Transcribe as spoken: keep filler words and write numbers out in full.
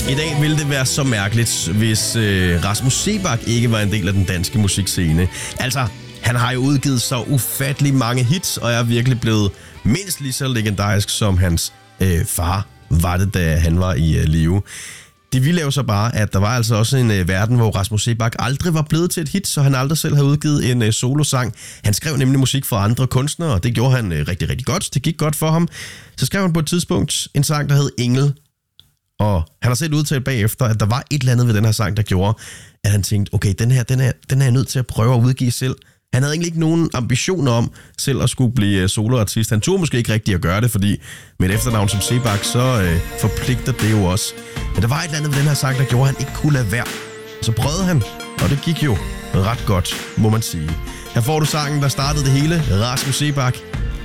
I dag ville det være så mærkeligt, hvis øh, Rasmus Seebach ikke var en del af den danske musikscene. Altså, han har jo udgivet så ufattelig mange hits, og er virkelig blevet mindst lige så legendarisk som hans øh, far var det, da han var i øh, live. Det ville jo så bare, at der var altså også en øh, verden, hvor Rasmus Seebach aldrig var blevet til et hit, så han aldrig selv havde udgivet en øh, solosang. Han skrev nemlig musik for andre kunstnere, og det gjorde han øh, rigtig, rigtig godt. Det gik godt for ham. Så skrev han på et tidspunkt en sang, der hed Engel. Og han har selv udtalt bagefter, at der var et eller andet ved den her sang, der gjorde, at han tænkte, okay, den her, den er, den er jeg nødt til at prøve at udgive selv. Han havde egentlig ikke nogen ambitioner om selv at skulle blive soloartist. Han turde måske ikke rigtig at gøre det, fordi med et efternavn som Seebach, så øh, forpligter det jo også. Men der var et eller andet ved den her sang, der gjorde, at han ikke kunne lade være. Så prøvede han, og det gik jo ret godt, må man sige. Her får du sangen, der startede det hele. Rasmus Seebach,